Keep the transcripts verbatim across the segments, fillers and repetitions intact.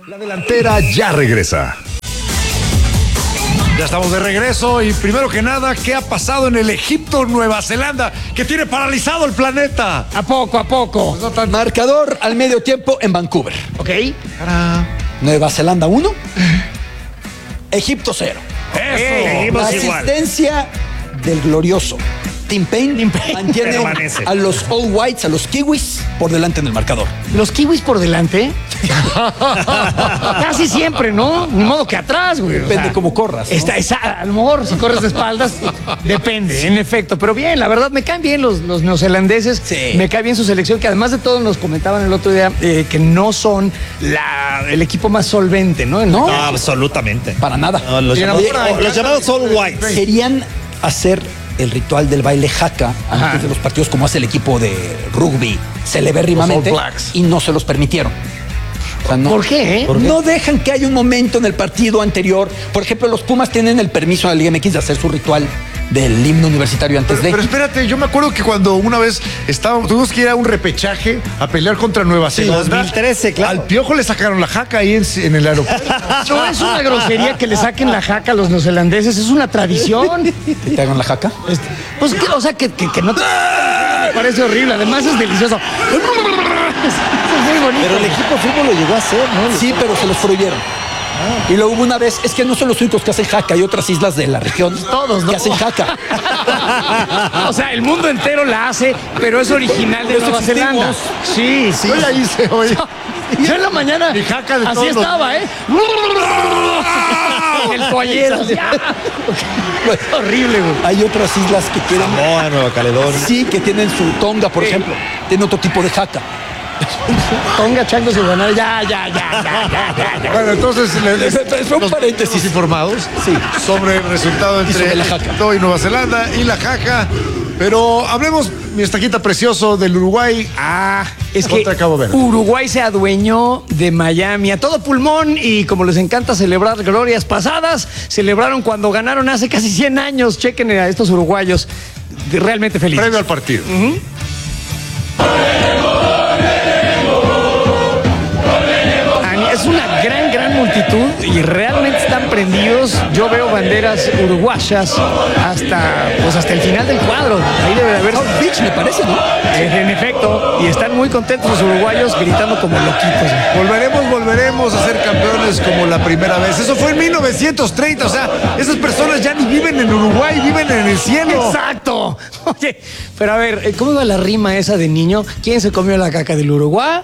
La delantera ya regresa. Ya estamos de regreso y primero que nada, ¿qué ha pasado en el Egipto, Nueva Zelanda, que tiene paralizado el planeta? A poco, a poco. Pues no tan... Marcador al medio tiempo en Vancouver. Ok. Para... Nueva Zelanda uno, Egipto cero. Eso. La asistencia del glorioso Tim Payne, Tim Payne mantiene permanece. a los All Whites, a los Kiwis, por delante en el marcador. Los kiwis por delante. Casi siempre, ¿no? Ni modo que atrás, güey. Depende O sea, cómo corras, ¿no? Está, está, a lo mejor si corres de espaldas, depende, en efecto. Pero bien, la verdad, me caen bien los, los neozelandeses. Sí. Me cae bien su selección, que además de todo nos comentaban el otro día eh, que no son la, el equipo más solvente, ¿no? No. No, absolutamente. Para nada. No, los, Oye, llamados, ahora, los llamados All Whites. Querían hacer el ritual del baile haka Ajá. antes de los partidos, como hace el equipo de rugby celebérrimamente, Los All Blacks. y no se los permitieron. O sea, no, ¿Por qué? eh? No dejan que haya un momento en el partido anterior. Por ejemplo, los Pumas tienen el permiso de la Liga M X de hacer su ritual del himno universitario antes Pero, de. pero espérate, yo me acuerdo que cuando una vez estábamos, tuvimos que ir a un repechaje a pelear contra Nueva Zelanda. dos mil trece, claro. Al Piojo le sacaron la jaca ahí en, en el aeropuerto. No es una grosería que le saquen la jaca a los neozelandeses, es una tradición. ¿Que te hagan la jaca? Este, pues, que, o sea, que, que, que no te... Me parece horrible, además es delicioso. Es, es muy bonito. Pero el equipo de fútbol lo llegó a hacer, ¿no? Sí, pero se los prohibieron. Y luego hubo una vez, es que no son los únicos que hacen jaca, hay otras islas de la región Todos, ¿no? que hacen jaca. O sea, el mundo entero la hace, pero es original de Pero Nueva existimos. Zelanda. Sí, sí. Yo ya hice hoy. Yo en la mañana Mi jaca de así todos los- estaba, ¿eh? El toallero. así, ¡ah! Es horrible, güey. Hay otras islas que tienen, Samoa, Nueva Caledonia. sí, que tienen su tonga, por ejemplo. Tienen otro tipo de jaca. Ponga changos y ganar. Ya, ya, ya, ya, ya, ya, ya. Bueno, entonces le- le- Fue un los- paréntesis. los informados Sí. sobre el resultado entre sobre la jaca. Egipto y Nueva Zelanda y la jaca. Pero hablemos, mi estaquita precioso, del Uruguay. Ah, Es que contra Cabo Verde. Uruguay se adueñó de Miami a todo pulmón y como les encanta celebrar glorias pasadas, celebraron cuando ganaron hace casi cien años. Chequen a estos uruguayos, realmente felices. Previo al partido. Es una gran, gran multitud y realmente están prendidos. Yo veo banderas uruguayas hasta, pues hasta el final del cuadro. Ahí debe de haber. South Beach, me parece, ¿no? En efecto, y están muy contentos los uruguayos gritando como loquitos. Volveremos, volveremos a ser campeones como la primera vez. Eso fue en mil novecientos treinta. O sea, esas personas ya ni viven en Uruguay, viven en el cielo. ¡Exacto! Oye, pero a ver, ¿cómo iba la rima esa de niño? ¿Quién se comió la caca del Uruguay?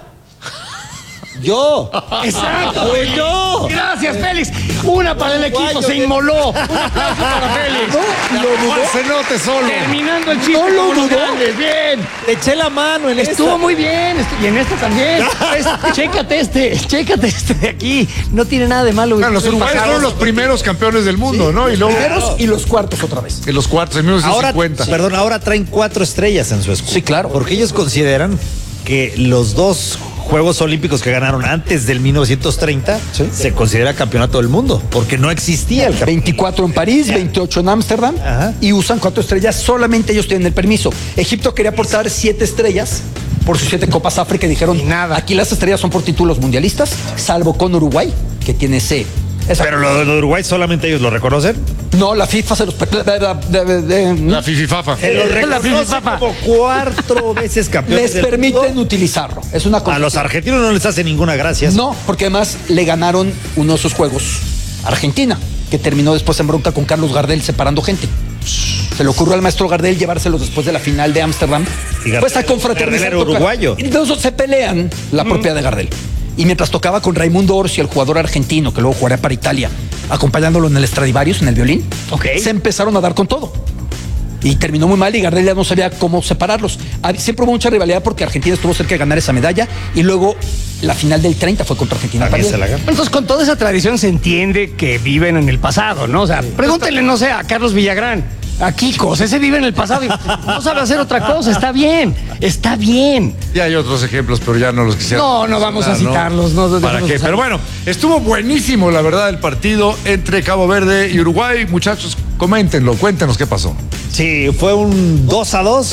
Yo. ¡Exacto! Fui yo. Gracias, Félix. Una para el equipo, se inmoló. Un aplauso para Félix. Juan Cenote solo. Terminando el chiste. No lo como los dudó. grandes. Bien. Te eché la mano en Estuvo esta. muy bien. estu- Y en esta también. Pues, chécate este. Chécate este de aquí. No tiene nada de malo. Bueno, los uruguayos fueron los primeros campeones del mundo, ¿no? Y luego Primeros y los cuartos otra vez. en los cuartos, en mil novecientos Ahora, cincuenta. perdón, ahora traen cuatro estrellas en su escudo. Sí, claro. Porque ellos consideran que los dos Juegos Olímpicos que ganaron antes del mil novecientos treinta Sí. se considera campeonato del mundo, porque no existía el campeonato. veinticuatro en París, veintiocho en Ámsterdam, Ajá. y usan cuatro estrellas, solamente ellos tienen el permiso. Egipto quería aportar siete estrellas por sus siete Copas África y dijeron, Y nada. aquí las estrellas son por títulos mundialistas, salvo con Uruguay, que tiene ese... esa- Pero lo de Uruguay solamente ellos lo reconocen. No, la FIFA se los... de- de- de- de- La fififafa. Se lo la reconoce FIFA. como cuatro veces campeones les del permiten mundo. utilizarlo. Es una cosa. A los argentinos no les hace ninguna gracia. No, porque además le ganaron uno de esos juegos a Argentina, que terminó después en bronca con Carlos Gardel separando gente. Se le ocurrió al maestro Gardel llevárselos después de la final de Ámsterdam. Y Gardel- Pues a confraternizar. Gardel era toca- uruguayo. Y entonces se pelean la propiedad de Gardel. Y mientras tocaba con Raimundo Orsi, el jugador argentino, que luego jugaría para Italia, acompañándolo en el Stradivarius, en el violín, Ok. se empezaron a dar con todo. Y terminó muy mal y Gardel ya no sabía cómo separarlos. Hab- Siempre hubo mucha rivalidad porque Argentina estuvo cerca de ganar esa medalla y luego la final del treinta fue contra Argentina. También se también. la ganó. Entonces, con toda esa tradición se entiende que viven en el pasado, ¿no? O sea, pregúntenle, no sé, a Carlos Villagrán, a Kikos, ese vive en el pasado y no sabe hacer otra cosa. Está bien, está bien. Y hay otros ejemplos, pero ya no los quisiera. No, no vamos a citarlos, no, ¿Para dejemos qué? usar. Pero bueno, estuvo buenísimo, la verdad, el partido entre Cabo Verde y Uruguay. Muchachos, coméntenlo, cuéntenos qué pasó. Sí, fue un dos a dos.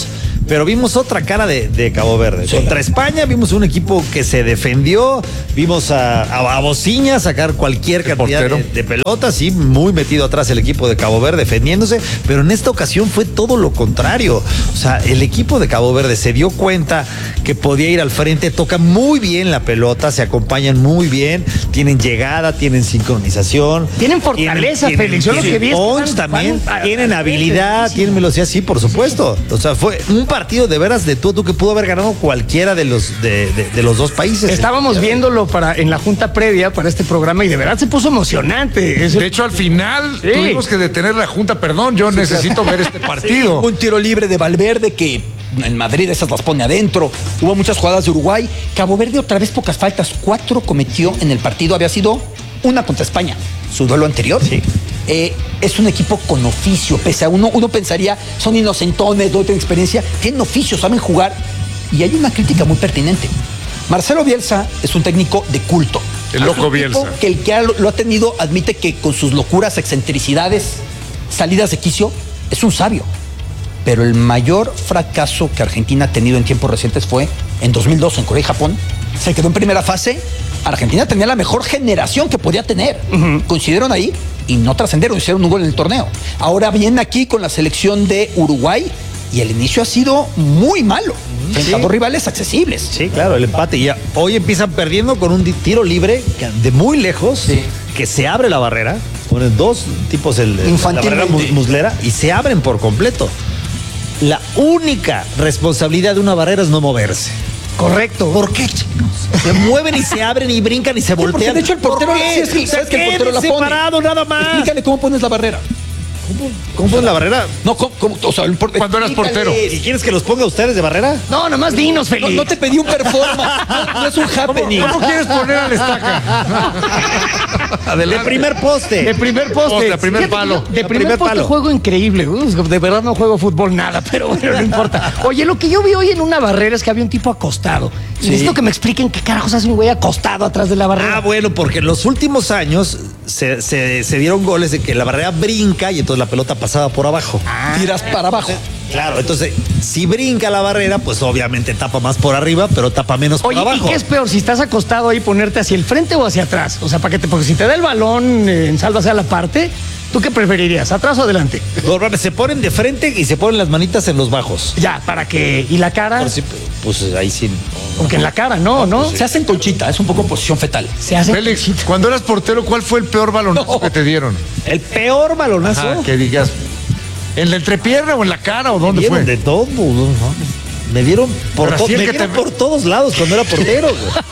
pero vimos otra cara de, de Cabo Verde. Sí. Contra España vimos un equipo que se defendió, vimos a, a, a Bociña sacar cualquier el cantidad de, de pelotas, sí, muy metido atrás el equipo de Cabo Verde defendiéndose, pero en esta ocasión fue todo lo contrario. O sea, el equipo de Cabo Verde se dio cuenta que podía ir al frente, toca muy bien la pelota, se acompañan muy bien, tienen llegada, tienen sincronización. Tienen fortaleza, tienen, Félix. Yo lo que vi es que también, van, tienen habilidad, tienen velocidad, sí, por supuesto. O sea, fue un partido de veras de tú, tú que pudo haber ganado cualquiera de los de, de, de los dos países. Estábamos viéndolo para en la junta previa para este programa y de verdad se puso emocionante. Ese... De hecho, al final sí. tuvimos que detener la junta. Perdón, yo sí, necesito claro. ver este partido. Sí, un tiro libre de Valverde que en Madrid esas las pone adentro. Hubo muchas jugadas de Uruguay. Cabo Verde otra vez pocas faltas. Cuatro cometió en el partido. Había sido una contra España, su duelo anterior. Sí. Eh, es un equipo con oficio, pese a uno, uno pensaría, son inocentones, no tienen experiencia, tienen oficio, saben jugar. Y hay una crítica muy pertinente. Marcelo Bielsa es un técnico de culto. El loco Bielsa. Que el que ha, lo ha tenido admite que con sus locuras, excentricidades, salidas de quicio, es un sabio. Pero el mayor fracaso que Argentina ha tenido en tiempos recientes fue en dos mil dos en Corea y Japón. Se quedó en primera fase. Argentina tenía la mejor generación que podía tener. Uh-huh. Coincidieron ahí y no trascendieron, hicieron un gol en el torneo. Ahora vienen aquí con la selección de Uruguay y el inicio ha sido muy malo. Frente a dos rivales accesibles. Sí, claro, el empate. Y hoy empiezan perdiendo con un tiro libre de muy lejos, sí. que se abre la barrera. Ponen dos tipos el, la barrera muslera y se abren por completo. La única responsabilidad de una barrera es no moverse. Correcto. ¿Por qué, chicos? Se mueven y se abren y brincan y se voltean. De hecho, el portero, sí, es que, ¿sabes que el portero la pone? Separado, nada más. Explícale cómo pones la barrera. ¿Cómo, cómo pones la barrera? No, ¿cómo, cómo, o sea, el por... Cuando eras portero. ¿Y quieres que los ponga ustedes de barrera? No, nomás dinos, Felipe. No, no te pedí un performance. No, no es un happening. ¿Cómo, cómo quieres poner a la estaca? Adelante. De primer poste. De primer poste. De primer palo. De primer, primer poste palo. Juego increíble. De verdad no juego fútbol nada, pero bueno, no importa. Oye, lo que yo vi hoy en una barrera es que había un tipo acostado. Sí. Necesito que me expliquen qué carajos hace un güey acostado atrás de la barrera. Ah, bueno, porque en los últimos años se, se, se dieron goles de que la barrera brinca y entonces la pelota pasaba por abajo. Ah, tiras para abajo. Claro, entonces, si brinca la barrera, pues obviamente tapa más por arriba, pero tapa menos Oye, por abajo. ¿y qué es peor? Si estás acostado ahí, ponerte hacia el frente o hacia atrás. O sea, para que te, porque si te da el balón eh, en salva hacia la parte, ¿tú qué preferirías? ¿Atrás o adelante? Se ponen de frente y se ponen las manitas en los bajos. Ya, ¿para qué? ¿Y la cara? Si, pues ahí sí. Porque en la cara, no, ¿no? Pues, se hacen conchita, es un poco posición fetal. Se hace Félix, conchita. Cuando eras portero, ¿cuál fue el peor balonazo no. que te dieron? El peor balonazo. Ajá, que digas. ¿En la entrepierna o en la cara o dónde fue? De todo, ¿no? Me dieron por, to me dieron te... por todos lados cuando era portero.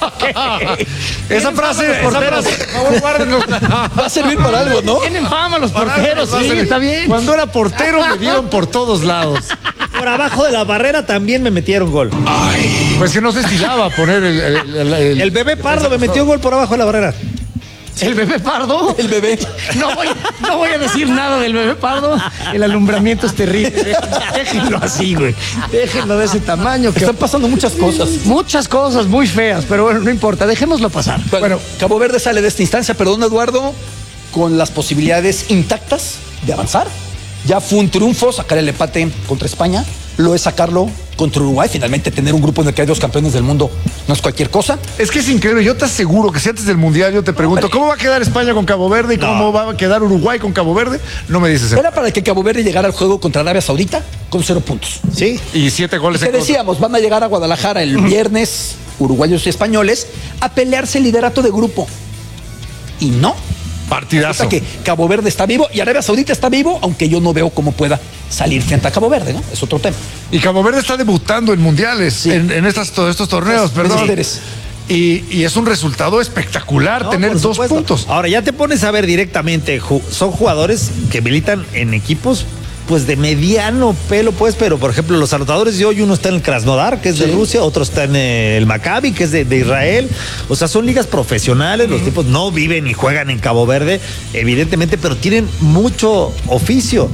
Esa frase, esa frase, por favor, guárdenos. Va a servir para algo, ¿no? Tienen fama los porteros, sí, está bien. Cuando era portero me dieron por todos lados. Por abajo de la barrera también me metieron gol. Ay, pues que no se estilaba poner el... El, el, el, el bebé Pardo me metió gol por abajo de la barrera. ¿El bebé Pardo? El bebé. No voy, no voy a decir nada del bebé Pardo. El alumbramiento es terrible. Déjenlo así, güey. Déjenlo de ese tamaño. Que... Están pasando muchas cosas. Muchas cosas muy feas, pero bueno, no importa. Dejémoslo pasar. Bueno, bueno, Cabo Verde sale de esta instancia, perdón, Eduardo, con las posibilidades intactas de avanzar. Ya fue un triunfo sacar el empate contra España. Lo es sacarlo contra Uruguay. Finalmente tener un grupo en el que hay dos campeones del mundo no es cualquier cosa. Es que es increíble. Yo te aseguro que si antes del Mundial yo te pregunto ¿cómo va a quedar España con Cabo Verde y no. cómo va a quedar Uruguay con Cabo Verde? No me dices eso. Era para que Cabo Verde llegara al juego contra Arabia Saudita con cero puntos. Sí. Y siete goles. Y te decíamos, van a llegar a Guadalajara el viernes, uruguayos y españoles, a pelearse el liderato de grupo. Y no. Partidazo. Que Cabo Verde está vivo y Arabia Saudita está vivo, aunque yo no veo cómo pueda salir frente a Cabo Verde, ¿no? Es otro tema. Y Cabo Verde está debutando en mundiales, sí. en, en estas, todos estos torneos, pues, perdón. Y, y es un resultado espectacular no, tener dos puntos. Ahora ya te pones a ver directamente, son jugadores que militan en equipos pues de mediano pelo, pues, pero por ejemplo los anotadores de hoy, uno está en el Krasnodar, que es sí. de Rusia, otro está en el Maccabi, que es de, de Israel. O sea, son ligas profesionales, mm. los tipos no viven y juegan en Cabo Verde, evidentemente, pero tienen mucho oficio.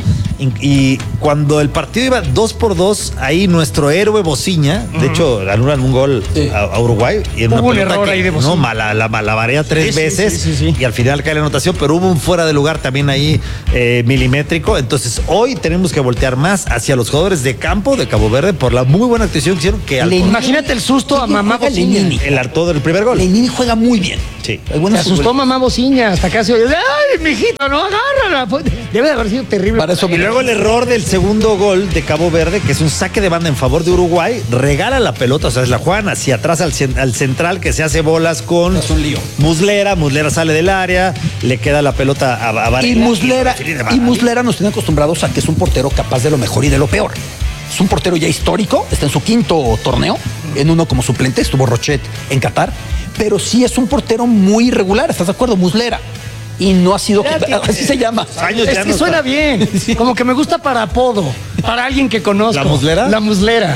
Y cuando el partido iba dos por dos, ahí nuestro héroe Bociña, uh-huh. de hecho, anulan un gol sí. a, a Uruguay. Y en hubo una un error que, ahí de Bociña. No, mala, la malabarea tres sí, veces sí, sí, sí, sí. y al final cae la anotación, pero hubo un fuera de lugar también ahí eh, milimétrico. Entonces, hoy tenemos que voltear más hacia los jugadores de campo de Cabo Verde por la muy buena actuación que hicieron. Que al Imagínate el susto a mamá Bociña. El harto del primer gol. Lenini juega muy bien. Sí. Se asustó fútbol. Mamá Bociña hasta casi oye, ay, mijito, no, agárrala. Debe de haber sido terrible. Para eso, y luego el error del segundo gol de Cabo Verde, que es un saque de banda en favor de Uruguay, regala la pelota, o sea, es la juegan hacia atrás al, al central que se hace bolas con es un lío. Muslera, Muslera sale del área, le queda la pelota a, a Varela. Y Muslera, y, y Muslera nos tiene acostumbrados a que es un portero capaz de lo mejor y de lo peor. Es un portero ya histórico, está en su quinto torneo, en uno como suplente, estuvo Rochet en Qatar, pero sí es un portero muy irregular, ¿estás de acuerdo? Muslera. Y no ha sido... Que, así se llama. Años es que no suena está. bien. Sí. Como que me gusta para apodo. Para alguien que conozco. ¿La Muslera? La Muslera.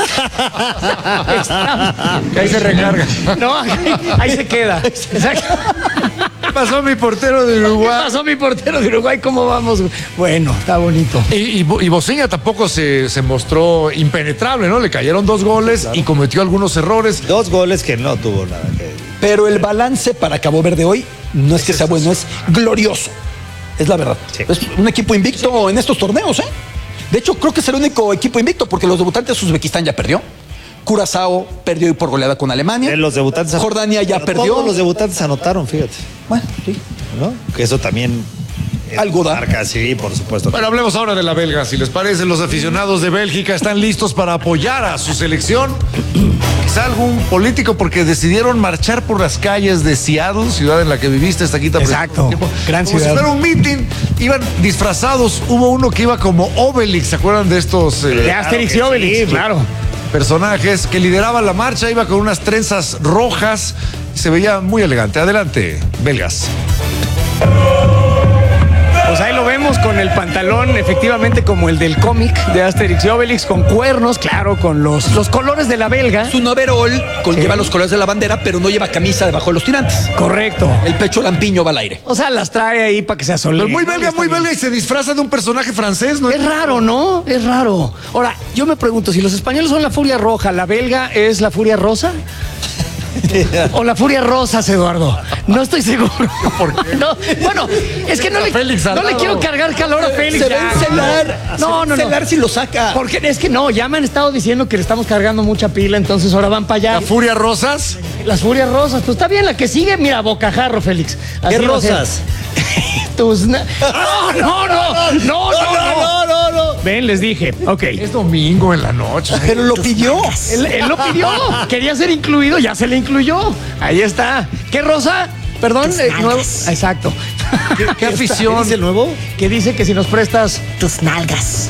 Ahí se recarga. No, ahí, ahí se queda. Exacto. ¿Qué pasó mi portero de Uruguay? ¿Qué pasó mi portero de Uruguay? ¿Cómo vamos? Bueno, está bonito. Y, y, y Bociña tampoco se, se mostró impenetrable, ¿no? Le cayeron dos goles claro. y cometió algunos errores. Dos goles que no tuvo nada que... Pero el balance para Cabo Verde hoy no es que sea bueno, es glorioso. Es la verdad. Sí. Es un equipo invicto en estos torneos, ¿eh? De hecho, creo que es el único equipo invicto porque los debutantes Uzbekistán ya perdió. Curazao perdió por goleada con Alemania. Eh, los debutantes Jordania ya perdió. Todos los debutantes anotaron, fíjate. Bueno, sí. ¿No? Que eso también... Algo da. Marca, sí, por supuesto. Bueno, hablemos ahora de la belga. Si les parece, los aficionados de Bélgica están listos para apoyar a su selección. Quizá algún político, porque decidieron marchar por las calles de Seattle, ciudad en la que viviste, está aquí también. Exacto, gran como ciudad. Si fuera un meeting, iban disfrazados. Hubo uno que iba como Obelix, ¿se acuerdan de estos? Eh, de Asterix y Obelix, sí, claro. Personajes que lideraban la marcha, iba con unas trenzas rojas. Se veía muy elegante. Adelante, belgas. Pues ahí lo vemos con el pantalón, efectivamente como el del cómic de Asterix y Obelix, con cuernos, claro, con los, los colores de la belga. Es un overall, con, sí. Lleva los colores de la bandera, pero no lleva camisa debajo de los tirantes. Correcto. El pecho lampiño va al aire. O sea, las trae ahí para que se asole. Pero muy belga, muy belga, y se disfraza de un personaje francés, ¿no? Es raro, ¿no? Es raro. Ahora, yo me pregunto, si los españoles son la furia roja, ¿la belga es la furia rosa? O la furia rosas, Eduardo. No estoy seguro. ¿Por qué? No, bueno, es que no le, no le quiero cargar calor a Félix. Se va a celar. No, no, no. celar si lo saca. Porque es que no, ya me han estado diciendo que le estamos cargando mucha pila, entonces ahora van para allá. ¿La furia rosas? Las furias rosas. Pues está bien, la que sigue, mira, bocajarro, Félix. Así ¿qué rosas? Tus na- no, no, no, no, no, no, no, no. Ven, les dije. Ok. Es domingo en la noche. Pero lo pidió. Él, él lo pidió. Quería ser incluido, ya se le incluyó. Ahí está. ¿Qué rosa? Perdón, eh, nuevo. Exacto. ¿Qué, qué afición? ¿Qué dice el nuevo? Que dice que si nos prestas tus nalgas.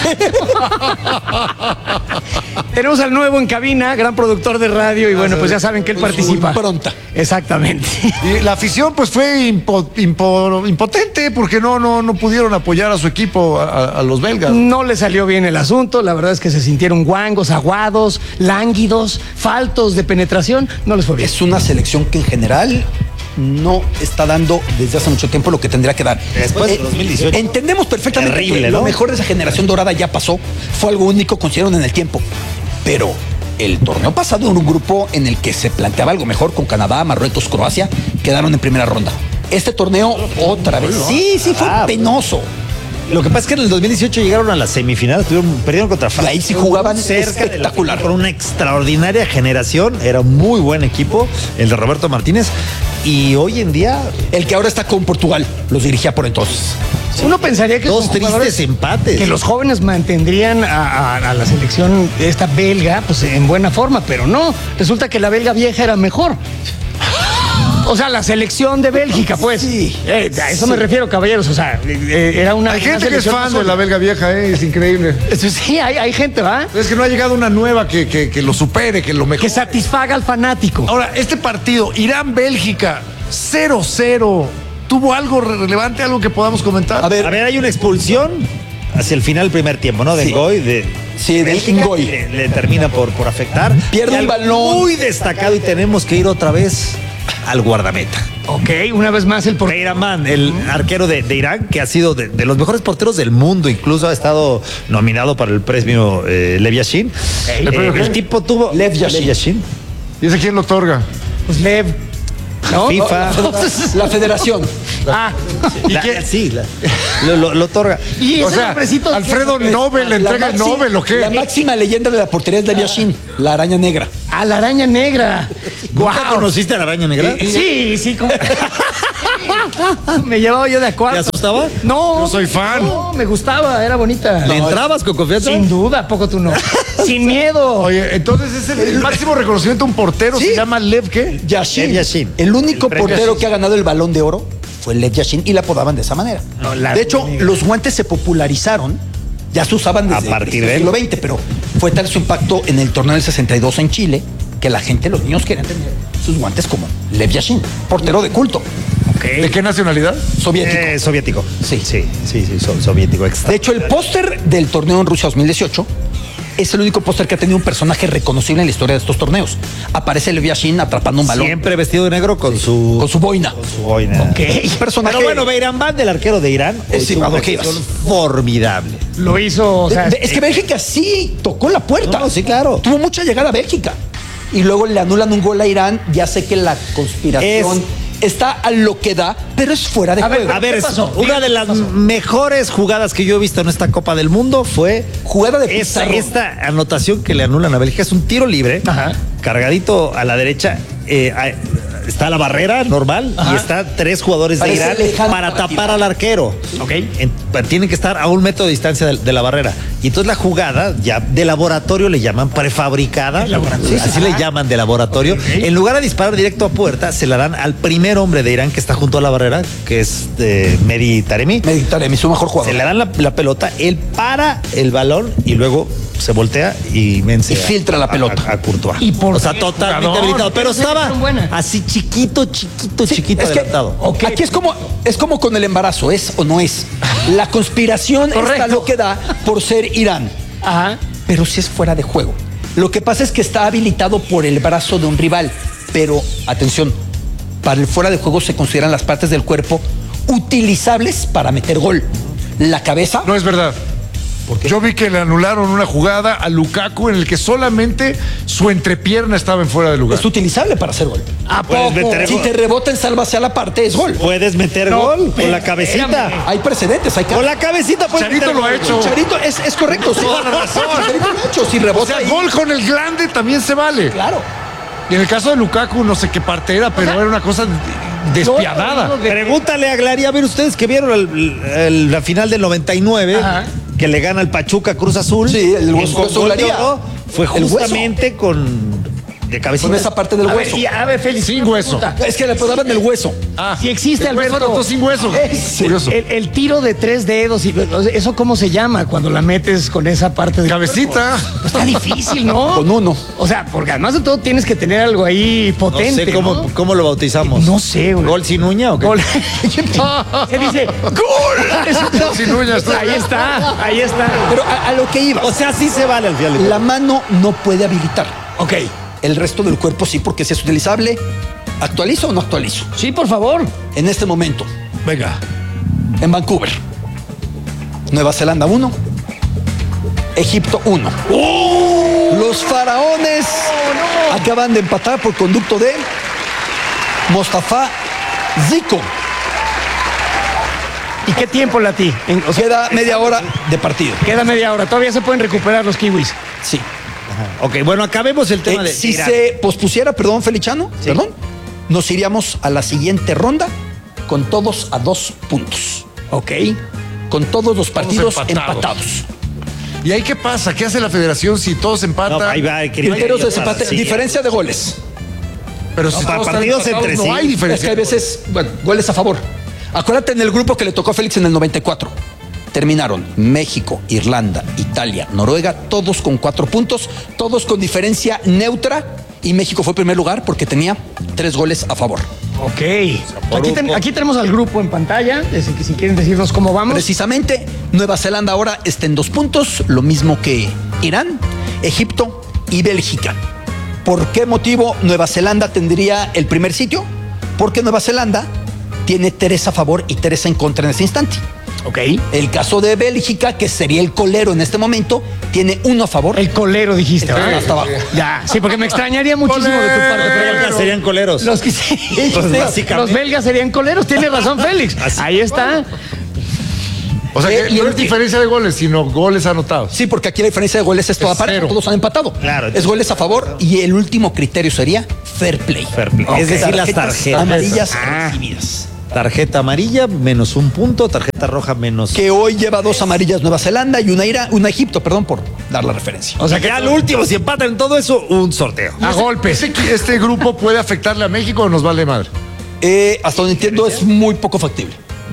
Tenemos al nuevo en cabina, gran productor de radio, y bueno, pues ya saben que él participa. Pronta. Exactamente. Y la afición pues fue impo, impo, impotente porque no, no, no pudieron apoyar a su equipo, a, a los belgas. No le salió bien el asunto, la verdad es que se sintieron guangos, aguados, lánguidos, faltos de penetración, no les fue bien. Es una selección que en general no está dando desde hace mucho tiempo lo que tendría que dar. Después de dos mil dieciocho. Entendemos perfectamente terrible, que ¿no? Lo mejor de esa generación dorada ya pasó, fue algo único, consideraron en el tiempo. Pero el torneo pasado, en un grupo en el que se planteaba algo mejor con Canadá, Marruecos, Croacia, quedaron en primera ronda. Este torneo otra vez. Sí, sí, fue ah, penoso. Lo que pasa es que en el dos mil dieciocho llegaron a la semifinal, tuvieron, perdieron contra Francia. Ahí sí jugaban cerca espectacular. Con una extraordinaria generación, era un muy buen equipo, el de Roberto Martínez. Y hoy en día, el que ahora está con Portugal, los dirigía por entonces. Uno pensaría que dos tristes empates. Que los jóvenes mantendrían a, a, a la selección esta belga pues en buena forma, pero no. Resulta que la belga vieja era mejor. O sea, la selección de Bélgica, pues. Sí. Eh, a eso sí. me refiero, caballeros. O sea, eh, era una. Hay gente una que es fan de la belga vieja, eh, es increíble. Sí, hay, hay gente, ¿va? Es que no ha llegado una nueva que, que, que lo supere, que lo mejore. Que satisfaga al fanático. Ahora, este partido, Irán-Bélgica, cero cero. ¿Tuvo algo relevante, algo que podamos comentar? A ver, a ver, hay una expulsión hacia el final del primer tiempo, ¿no? De sí. Ngoy, de. Sí, del Ngoy. Le, le termina por, por afectar. Pierde un balón. Muy destacado y tenemos que ir otra vez al guardameta. Ok, una vez más el portero. Rahman, el arquero de, de Irán, que ha sido de, de los mejores porteros del mundo, incluso ha estado nominado para el premio eh, Lev Yashin. Okay. Eh, el tipo tuvo... Lev Yashin. ¿Y ese quién lo otorga? Pues Lev. ¿No? FIFA. La federación. Ah, ¿Y La- qué? Sí, la- lo, lo- lo otorga. y O ese sea, nombrecito. Alfredo Nobel le La entrega el máxima- Nobel, ¿o qué? La máxima leyenda de la portería es Lev Yashin, la araña negra. A la araña negra. ¿Nunca Guau. conociste a la araña negra? Sí, sí. como- Me llevaba yo de acuerdo. ¿Te asustaba? No. Yo soy fan. No, me gustaba, era bonita. ¿Le entrabas con confianza? Sin duda, ¿a poco tú no? Sin miedo. Oye, entonces es el, el máximo reconocimiento a un portero, Sí. se llama Lev, ¿qué? Yashin. Lev Yashin. El único El premio portero Yashin. que ha ganado el Balón de Oro fue Lev Yashin y la apodaban de esa manera. la de hecho, negra. los guantes se popularizaron, ya se usaban desde A partir el de él. siglo veinte, pero fue tal su impacto en el torneo del sesenta y dos en Chile que la gente, los niños querían tener sus guantes como Lev Yashin, portero de culto, ¿De qué nacionalidad? soviético. Eh, soviético. Sí. sí, sí, sí, so- soviético. Extra. De hecho, el póster del torneo en Rusia dos mil dieciocho es el único póster que ha tenido un personaje reconocible en la historia de estos torneos. Aparece Lev Yashin atrapando un balón Siempre vestido de negro con su... con su boina. su boina. Un personaje. Pero bueno, Beiranvand, del arquero de Irán, Eh, hoy sí, tuvo a lo una que ibas. actuación formidable. Lo hizo, o sea. De- de- es que Bélgica sí tocó la puerta. No, sí, claro. Tuvo mucha llegada a Bélgica. Y luego le anulan un gol a Irán. Ya sé que la conspiración está a lo que da, pero es fuera de A ver, juego. A ver, ¿Qué es pasó? una de las mejores jugadas que yo he visto en esta Copa del Mundo fue Jugada de esta, Pizarro. esta anotación que le anulan a Bélgica. Es un tiro libre, Ajá. cargadito a la derecha. eh, a- está la barrera normal Ajá. y está tres jugadores de Parece Irán lejano para para tapar tirar. al arquero. Ok. En- tienen que estar a un metro de distancia de, de la barrera. Y entonces la jugada ya de laboratorio le llaman prefabricada. Laboratorio. Así le llaman de laboratorio. En lugar de disparar directo a puerta, se la dan al primer hombre de Irán que está junto a la barrera, que es eh, Mehdi Taremi. Meditaremi, su mejor Se jugador. le dan la, la pelota, él para el balón y luego se voltea y vence Y filtra la a- pelota. A, a Courtois. ¿Y por o sea, qué, totalmente jugador? habilitado. Pero Esas estaba son buenas. así chiquito, chiquito, Sí, chiquito es que, adelantado. Ok. Aquí es como, es como con el embarazo, ¿es o no es? La conspiración está Correcto. lo que da por ser Irán, Ajá. pero si es fuera de juego. Lo que pasa es que está habilitado por el brazo de un rival, pero atención, para el fuera de juego se consideran las partes del cuerpo utilizables para meter gol. La cabeza, No es verdad. Yo vi que le anularon una jugada a Lukaku en el que solamente su entrepierna estaba en fuera de lugar. es utilizable para hacer gol. ¿A Puedes poco? meter Si gol. te rebota en salva hacia la parte, es gol. Puedes meter No, gol con la espérame. cabecita. Hay precedentes, hay Con la cabecita puedes Charito meter lo ha gol. hecho. Charito, es, es correcto. Sí. Toda la razón. Charito lo ha hecho. Si O rebota sea, ahí, gol con el grande también se vale. claro. Y en el caso de Lukaku, no sé qué parte era, pero era una cosa despiadada. Yo- Pregúntale a Glari, a ver ustedes que vieron el- el- la final del noventa y nueve, Ajá. que le gana el Pachuca Cruz Azul. Sí, el hueso- con hueso gol de Glaría. oro, Fue El hueso. justamente con de cabecita. Con esa parte del A ver, hueso. y a ver, Félix. Sin una hueso. pregunta. Es que le apodaban el hueso. Ah, Si existe, el hueso Alberto. anotó sin hueso. Es- Curioso. El, el tiro de tres dedos, y, ¿eso cómo se llama cuando la metes con esa parte de Cabecita. Está difícil, ¿no? Con uno. O sea, porque además de todo tienes que tener algo ahí No potente. sé cómo, ¿no? cómo lo bautizamos. No sé, güey. ¿Gol sin uña o qué? Gol. Se dice ¡Gol! Sin uñas, está Ahí bien. está, ahí está. Pero a, a lo que iba. O sea, sí se vale al final. La mano no puede habilitar. Ok. El resto del cuerpo sí, porque si es utilizable. ¿Actualizo o no actualizo? Sí, por favor. En este momento, Venga. en Vancouver. Nueva Zelanda uno. Egipto uno. Los faraones acaban de empatar por conducto de Mostafa Zico. ¿Y qué tiempo, Lati? En- o sea, Queda media hora de partido. queda media hora. Todavía se pueden recuperar los kiwis. Sí. Ok, bueno, acabemos el tema Eh, de si Irán. se pospusiera, perdón, Felichano, perdón, nos iríamos a la siguiente ronda con todos a dos puntos. Ok. Con todos los partidos empatados. empatados. ¿Y ahí qué pasa? ¿Qué hace la federación si todos empatan? No, ahí va, hay criterios Criterios de para- desempate, sí. diferencia de goles. Pero si No, para todos están partidos empatados, entre no sí. hay Es que diferencia. hay veces, bueno, goles a favor. Acuérdate en el grupo que le tocó a Félix en el noventa y cuatro. Terminaron México, Irlanda, Italia, Noruega, todos con cuatro puntos, todos con diferencia neutra. Y México fue primer lugar porque tenía tres goles a favor. Ok. por Aquí, un ten- poco. aquí tenemos al grupo en pantalla. Así que si quieren decirnos cómo vamos. Precisamente, Nueva Zelanda ahora está en dos puntos, lo mismo que Irán, Egipto y Bélgica. ¿Por qué motivo Nueva Zelanda tendría el primer sitio? Porque Nueva Zelanda tiene tres a favor y tres en contra en este instante. Ok. El caso de Bélgica, que sería el colero en este momento, tiene uno a favor. El colero dijiste, El ¿verdad? colero hasta abajo. Ya, sí, porque me extrañaría muchísimo de tu parte. Los pero- belgas serían coleros. Los, que sí, Pues sí, básicamente. los belgas serían coleros, tiene razón Félix. Así. Ahí está. O sea Eh, que y no el- es diferencia de goles, sino goles anotados. Sí, porque aquí la diferencia de goles es toda Es pareja, cero. todos han empatado. Claro, Es goles a favor y el último criterio sería fair play. Fair play. Es decir, las tarjetas. amarillas Ah. recibidas. Tarjeta amarilla menos un punto, tarjeta roja menos. Que hoy lleva dos amarillas Nueva Zelanda y una, Ira, una Egipto, perdón por dar la referencia. O sea que ya lo último, si empatan en todo eso, un sorteo. A golpes. ¿Este, este grupo puede afectarle a México o nos vale madre? Eh, hasta donde entiendo es muy poco factible.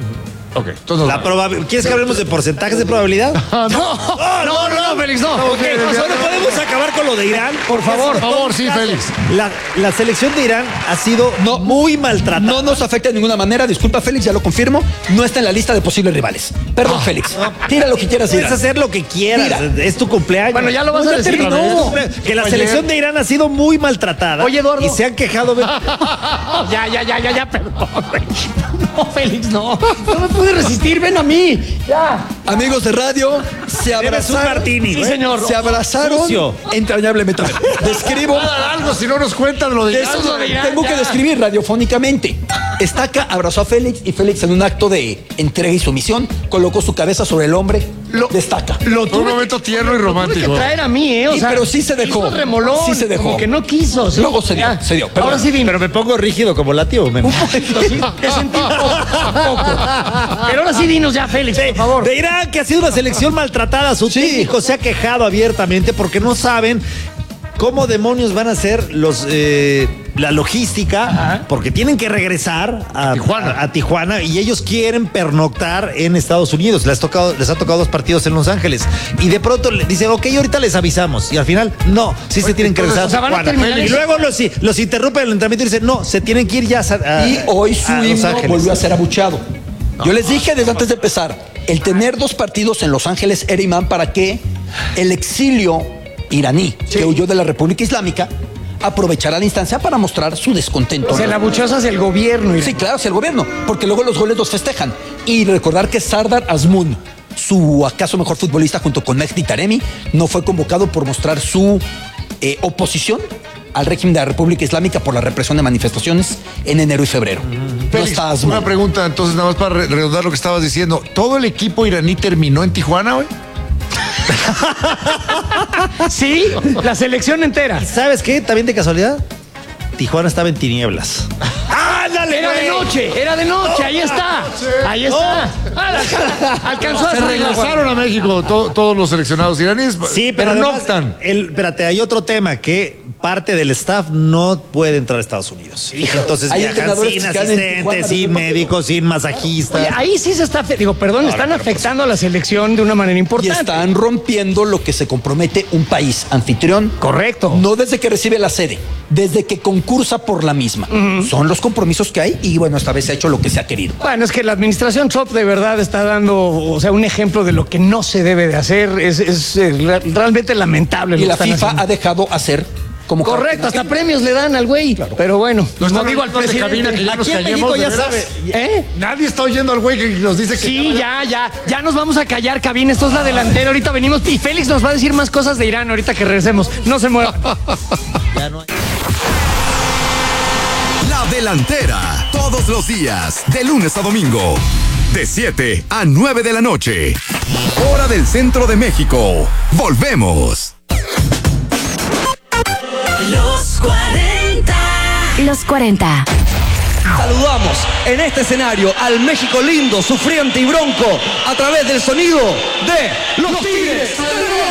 Ok, entonces nos La vale. probabil- ¿Quieres que hablemos de porcentajes de probabilidad? No, no, no, no, Félix, no. Ok, solo podemos acabar con lo de Irán. Por favor. Por favor, sí, Félix. La, la selección de Irán ha sido No. muy maltratada. No nos afecta de ninguna manera, disculpa Félix, ya lo confirmo, no está en la lista de posibles rivales. Perdón, Félix, tira lo que quieras Puedes Irán. hacer lo que quieras. Mira. Es tu cumpleaños. Bueno, ya lo vas a decir, terminó. ¿no? Que la Oye. selección de Irán ha sido muy maltratada. Oye, Eduardo. Y se han quejado. de- Ya, ya, ya, ya, ya, perdón. güey. No, Félix, no. No me pude resistir, ven a mí. Ya. Amigos de radio, se Eres un abrazaron. martini. Sí, ¿eh? señor. Se abrazaron Sucio. entrañablemente. Describo. Algo, si no nos cuentan lo de Des- Eso de Irán, tengo ya. que describir radiofónicamente. Estaca abrazó a Félix y Félix en un acto de entrega y sumisión colocó su cabeza sobre el hombre de Estaca. Lo Fue un momento tierno y Tuve que romántico. traer a mí, ¿eh? O Sí, sea, pero sí se dejó. hizo el remolón. Sí se dejó. Como que no quiso. ¿sí? Luego se dio, Ya. se dio, perdón. Ahora sí, dime. Pero me pongo rígido como la tío. Un poquito, sí. Te sentí un poco, un poco. Pero ahora sí dinos ya, Félix, por favor. De Irán, que ha sido una selección maltratada. Su técnico se ha quejado abiertamente porque no saben cómo demonios van a ser los eh, la logística, porque tienen que regresar a Tijuana. a, a Tijuana y ellos quieren pernoctar en Estados Unidos. Les, tocado, les ha tocado dos partidos en Los Ángeles. Y de pronto le dicen, ok, ahorita les avisamos. Y al final, no, sí se tienen que regresar o sea, a van a Tijuana. terminar Y eso. luego los, los interrumpen el entrenamiento y dicen, no, se tienen que ir ya a, a- Y hoy su a Los himno Ángeles. volvió a ser abucheado. Yo les dije desde antes de empezar, el tener dos partidos en Los Ángeles era imán para que el exilio iraní que huyó de la República Islámica aprovechara la instancia para mostrar su descontento. O sea, la buchosa es el gobierno. Sí, claro, es el gobierno, porque luego los goles los festejan. Y recordar que Sardar Azmoun, su acaso mejor futbolista junto con Mehdi Taremi, no fue convocado por mostrar su eh, oposición al régimen de la República Islámica por la represión de manifestaciones en enero y febrero. No Félix, está una Azmoun. pregunta, entonces, nada más para re- redondar lo que estabas diciendo. ¿Todo el equipo iraní terminó en Tijuana hoy? Sí, la selección entera. ¿Sabes qué? También de casualidad, Tijuana estaba en tinieblas. ¡Ándale, Era de güey! noche, era de noche, ahí está. Ahí está. Ah, la- Alcanzó a Se hacer regresaron a México to- todos los seleccionados iraníes, Sí, pero, no además, optan. el, espérate, hay otro tema que parte del staff no puede entrar a Estados Unidos. Entonces Hay viajan entrenadores sin que quedan en Tijuana asistentes, desde sin un partido. médicos, sin masajistas. Oye, ahí sí se está, digo, perdón, están afectando a la selección de una manera Y importante. están rompiendo lo que se compromete un país anfitrión. Correcto. No desde que recibe la sede, desde que concursa por la misma. Son los compromisos que hay y bueno, esta vez se ha hecho lo que se ha querido. Bueno, es que la administración Trump de verdad está dando, o sea, un ejemplo de lo que no se debe de hacer. Es, es, eh, re- realmente lamentable. Y lo la que están FIFA haciendo. ha dejado hacer como Correcto, hasta premios le dan al güey. Pero bueno, No no están digo al hablando de presidente. cabina que ya nos Aquí en callemos, México ¿de ya veras? sabe. ¿Eh? Nadie está oyendo al güey que nos dice que... Sí, ya, ya, ya nos vamos a callar, cabina. Esto es la delantera. Ahorita venimos y Félix nos va a decir más cosas de Irán ahorita que regresemos. No se muevan. Ya no hay- La delantera, todos los días, de lunes a domingo, de siete a nueve de la noche, hora del centro de México. Volvemos. Los cuarenta. Los cuarenta. Saludamos en este escenario al México lindo, sufriente y bronco a través del sonido de Los Tigres.